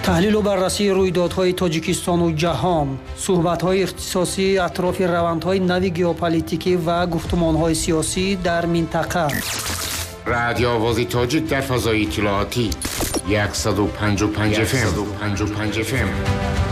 تحلیل و بررسی رویدادهای تاجیکستان و جهان، صحبت‌های اختصاصی اطراف روندهای نو ژئوپلیتیکی و گفتمان‌های سیاسی در منطقه. رادیو آواز تاجیک در فضای اطلاعاتی 155 FM.